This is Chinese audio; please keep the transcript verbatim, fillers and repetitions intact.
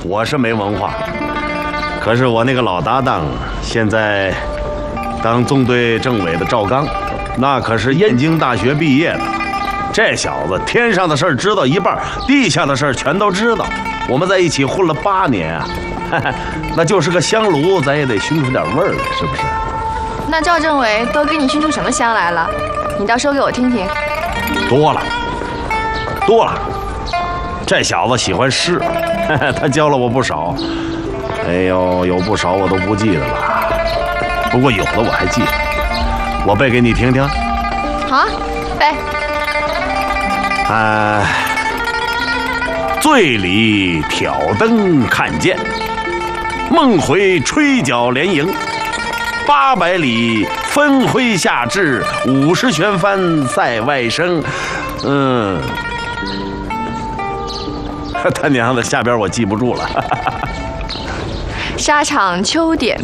我是没文化，可是我那个老搭档现在当纵队政委的赵刚，那可是燕京大学毕业的。这小子天上的事儿知道一半，地下的事儿全都知道。我们在一起混了八年啊，那就是个香炉，咱也得熏出点味儿来，是不是？ 那赵政委都给你熏出什么香来了？你倒说给我听听。 多了，多了。这小子喜欢诗，他教了我不少。哎呦，有不少我都不记得了，不过有的我还记得。我背给你听听。 好，背。 哎，醉里挑灯看剑，梦回吹角连营。八百里分麾下炙，五十旋帆塞外声。嗯，他娘的，下边我记不住了。 沙场秋点